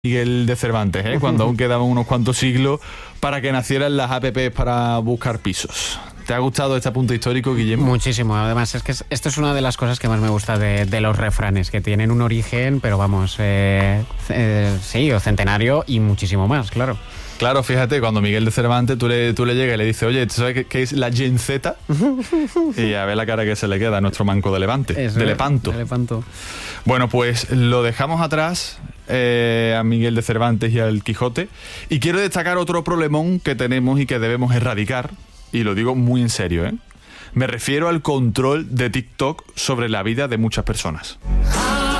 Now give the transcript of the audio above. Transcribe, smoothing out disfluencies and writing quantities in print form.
Miguel de Cervantes, cuando aún quedaban unos cuantos siglos para que nacieran las apps para buscar pisos. ¿Te ha gustado este apunte histórico, Guillermo? Muchísimo. Además, es que esto es una de las cosas que más me gusta de los refranes, que tienen un origen, pero vamos, sí, o centenario y muchísimo más, claro. Claro, fíjate, cuando Miguel de Cervantes tú le llegas y le dices, oye, ¿tú sabes qué es la Gen Z? Y a ver la cara que se le queda a nuestro manco de Levante, de Lepanto. Bueno, pues lo dejamos atrás a Miguel de Cervantes y al Quijote. Y quiero destacar otro problemón que tenemos y que debemos erradicar, y lo digo muy en serio, Me refiero al control de TikTok sobre la vida de muchas personas.